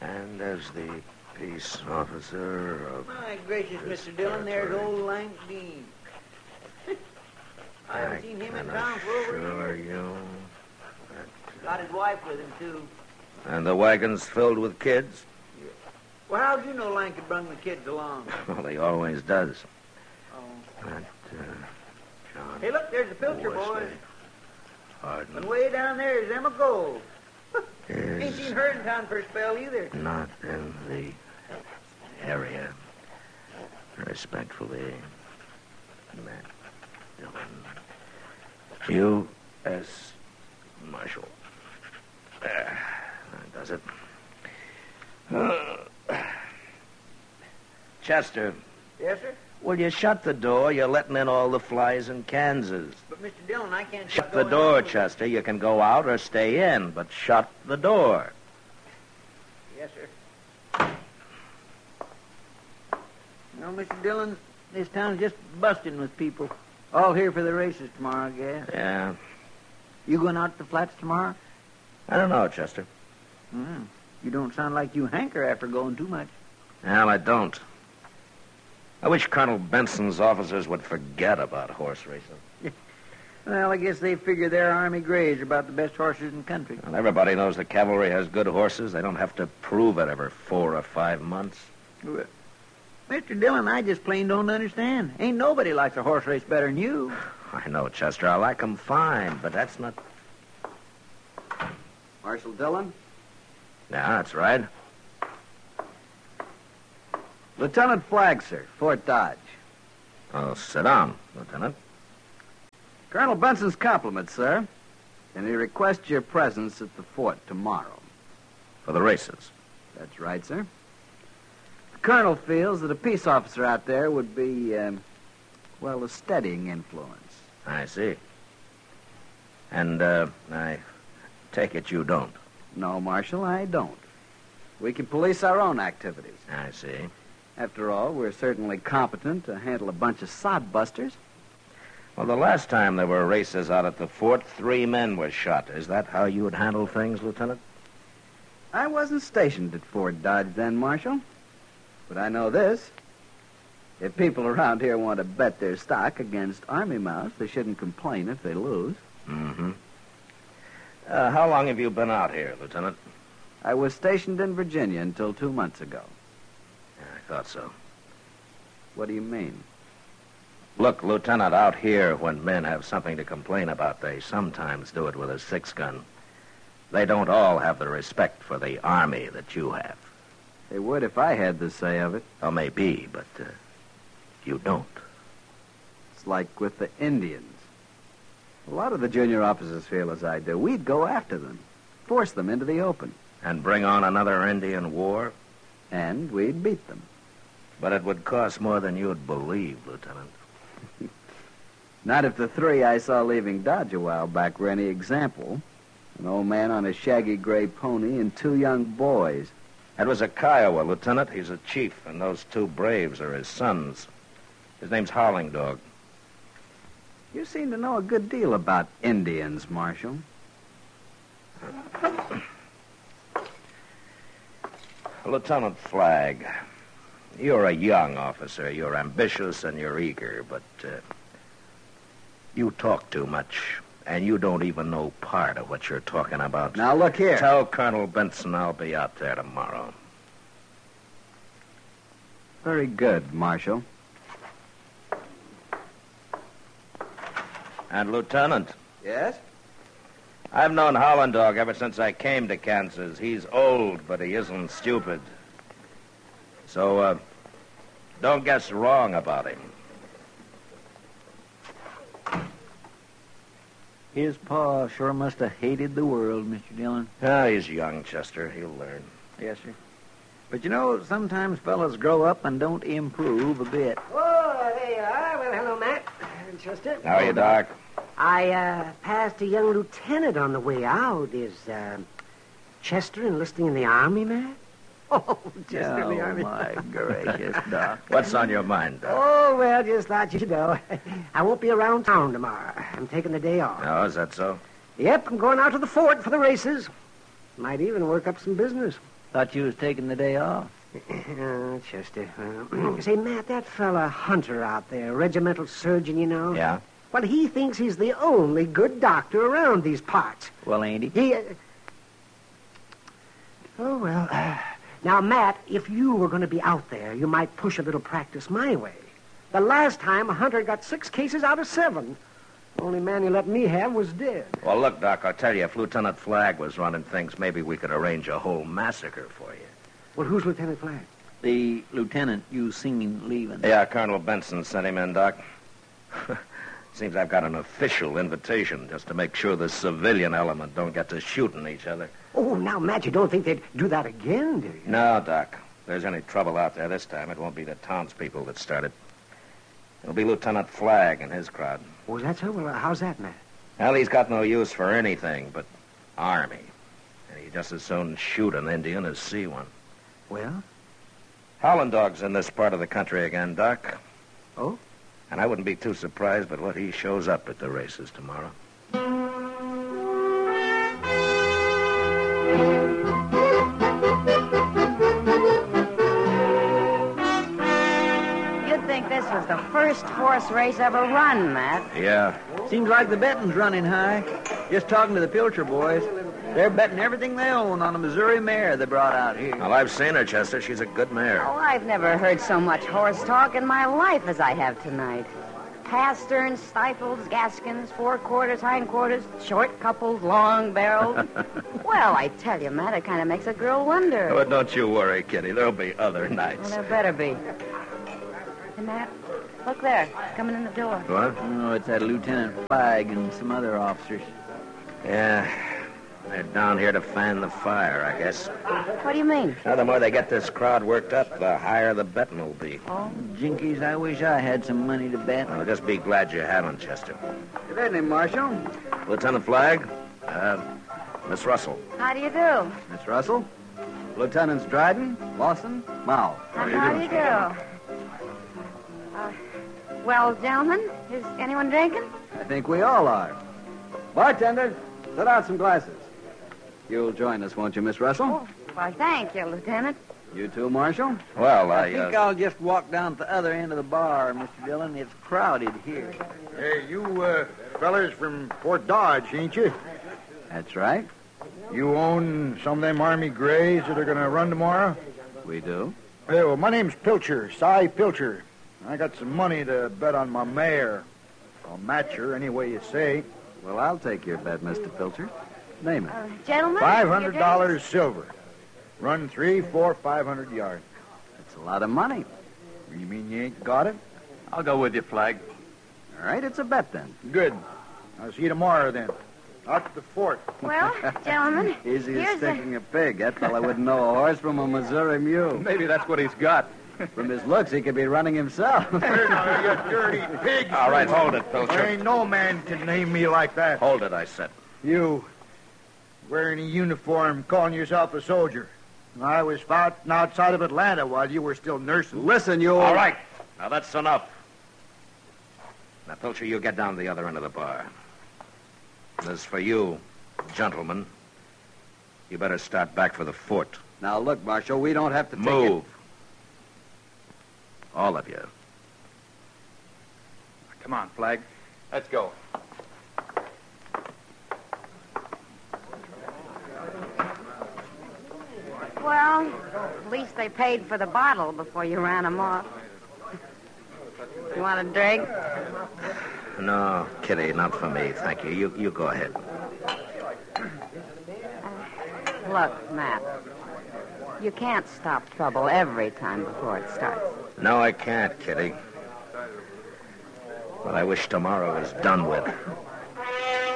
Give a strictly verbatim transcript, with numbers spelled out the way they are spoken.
And as the peace officer of... My gracious, Mister Dillon, there's old Lank Dean. I haven't seen him in town for over a year. You that, Got his wife with him, too. And the wagon's filled with kids? Well, how'd you know Lank had brung the kids along? Well, he always does. Oh. That, uh, John... Hey, look, there's the Pilcher boys. Pardon. And way down there is Emma Gold. Is Ain't seen her in town for a spell either. not in the area. Respectfully, Matt Dillon. U S Marshal. There. That does it. Uh, Chester, Yes, sir? will you shut the door? You're letting in all the flies in Kansas. But, Mister Dillon, I can't... Shut just the go door, in. Chester. You can go out or stay in, but shut the door. Yes, sir. You know, Mister Dillon, this town's just busting with people. All here for the races tomorrow, I guess. Yeah. You going out to the flats tomorrow? I don't know, Chester. Mm. You don't sound like you hanker after going too much. Well, I don't. I wish Colonel Benson's officers would forget about horse racing. Well, I guess they figure their Army Greys are about the best horses in the country. Well, everybody knows the cavalry has good horses. They don't have to prove it every four or five months. Well, Mister Dillon, I just plain don't understand. Ain't nobody likes a horse race better than you. I know, Chester. I like 'em fine, but that's not... Marshal Dillon? Yeah, that's right. Lieutenant Flagg, sir, Fort Dodge. Oh, sit down, Lieutenant. Colonel Benson's compliments, sir. And he requests your presence at the fort tomorrow. For the races. That's right, sir. The colonel feels that a peace officer out there would be, um, well, a steadying influence. I see. And, uh, I take it you don't. No, Marshal, I don't. We can police our own activities. I see. After all, we're certainly competent to handle a bunch of sodbusters. Well, the last time there were races out at the fort, three men were shot. Is that how you would handle things, Lieutenant? I wasn't stationed at Fort Dodge then, Marshal. But I know this. If people around here want to bet their stock against Army mounts, they shouldn't complain if they lose. Mm-hmm. Uh, how long have you been out here, Lieutenant? I was stationed in Virginia until two months ago. Yeah, I thought so. What do you mean? Look, Lieutenant, out here, when men have something to complain about, they sometimes do it with a six-gun. They don't all have the respect for the Army that you have. They would if I had the say of it. Well, maybe, but uh, you don't. It's like with the Indians. A lot of the junior officers feel as I do. We'd go after them, force them into the open. And bring on another Indian war? And we'd beat them. But it would cost more than you'd believe, Lieutenant. Not if the three I saw leaving Dodge a while back were any example. An old man on a shaggy gray pony and two young boys. That was a Kiowa, Lieutenant. He's a chief, and those two braves are his sons. His name's Howling Dog. You seem to know a good deal about Indians, Marshal. Lieutenant Flagg, you're a young officer. You're ambitious and you're eager, but uh, you talk too much, and you don't even know part of what you're talking about. Now, look here. Tell Colonel Benson I'll be out there tomorrow. Very good, Marshal. And, Lieutenant, Yes? I've known Howling Dog ever since I came to Kansas. He's old, but he isn't stupid. So, uh, don't guess wrong about him. His pa sure must have hated the world, Mister Dillon. Ah, he's young, Chester. He'll learn. Yes, sir. But you know, sometimes fellas grow up and don't improve a bit. Oh, there you are. Well, hello, Matt. Chester. How are you, Doc? I uh, passed a young lieutenant on the way out. Is uh, Chester enlisting in the Army, Matt? Oh, Chester in the Oh, Army. my gracious, Doc. What's on your mind, Doc? Oh, well, just thought you'd know. I won't be around town tomorrow. I'm taking the day off. Oh, is that so? Yep, I'm going out to the fort for the races. Might even work up some business. Thought you was taking the day off. Uh, Chester. Uh, say, Matt, that fella Hunter out there, regimental surgeon, you know. Yeah? Well, he thinks he's the only good doctor around these parts. Well, ain't he? He. Uh... Oh, well. Uh... Now, Matt, if you were going to be out there, you might push a little practice my way. The last time, Hunter got six cases out of seven. The only man he let me have was dead. Well, look, Doc, I'll tell you, if Lieutenant Flagg was running things, maybe we could arrange a whole massacre for you. Well, who's Lieutenant Flagg? The lieutenant you seen leaving. Yeah, Colonel Benson sent him in, Doc. Seems I've got an official invitation just to make sure the civilian element don't get to shooting each other. Oh, now, Matt, you don't think they'd do that again, do you? No, Doc. If there's any trouble out there this time, it won't be the townspeople that start it. It'll be Lieutenant Flagg and his crowd. Oh, that's so? Well, uh, how's that, Matt? Well, he's got no use for anything but army. And he'd just as soon shoot an Indian as see one. Well? Howland Dog's in this part of the country again, Doc. Oh? And I wouldn't be too surprised but what he shows up at the races tomorrow. You'd think this was the first horse race ever run, Matt. Yeah. Seems like the betting's running high. Just talking to the Pilcher boys. They're betting everything they own on a Missouri mare they brought out here. Well, I've seen her, Chester. She's a good mare. Oh, I've never heard so much horse talk in my life as I have tonight. Pasterns, stifles, gaskins, four quarters, hind quarters, short couples, long barrels. Well, I tell you, Matt, it kind of makes a girl wonder. Oh, don't you worry, Kitty. There'll be other nights. Well, there better be. Hey, Matt, look there. Coming in the door. What? Oh, it's that Lieutenant Flagg and some other officers. Yeah. They're down here to fan the fire, I guess. What do you mean? Now, the more they get this crowd worked up, the higher the betting will be. Oh, Jinkies, I wish I had some money to bet. Well, just be glad you haven't, Chester. Good evening, Marshal. Lieutenant Flagg, uh, Miss Russell. how do you do? Miss Russell. Lieutenants Dryden, Lawson, Mao. How, how do you do? Uh, well, gentlemen, is anyone drinking? I think we all are. Bartender, set out some glasses. You'll join us, won't you, Miss Russell? Oh, well, thank you, Lieutenant. You too, Marshal? Well, I I, think uh... I'll just walk down to the other end of the bar, Mister Dillon. It's crowded here. Hey, you uh, fellas from Fort Dodge, ain't you? That's right. You own some of them Army Grays that are going to run tomorrow? We do. Hey, well, my name's Pilcher, Cy Pilcher. I got some money to bet on my mare. I'll match her any way you say. Well, I'll take your bet, Mister Pilcher. Name it. Uh, gentlemen? Five hundred dollars silver. Run three, four, five hundred yards. That's a lot of money. You mean you ain't got it? I'll go with you, Flag. All right, it's a bet then. Good. I'll see you tomorrow then. Out to the fort. Well, gentlemen, Easy as here's the... sticking a pig. That fella wouldn't know a horse from a Missouri mule. Maybe that's what he's got. From his looks, he could be running himself. Here now, you dirty pig. All right, hold it, There Pilcher. ain't no man can name me like that. Hold it, I said. You, wearing a uniform, calling yourself a soldier. I was fighting outside of Atlanta while you were still nursing. Listen, you... All right. Now, that's enough. Now, Pilcher, you get down to the other end of the bar. As for you, gentlemen, you better start back for the fort. Now, look, Marshal, we don't have to take Move. All of you. Come on, Flag. Let's go. Well, at least they paid for the bottle before you ran them off. You want a drink? No, Kitty, not for me, thank you. You, you go ahead. Look, Matt, you can't stop trouble every time before it starts. No, I can't, Kitty. But I wish tomorrow was done with.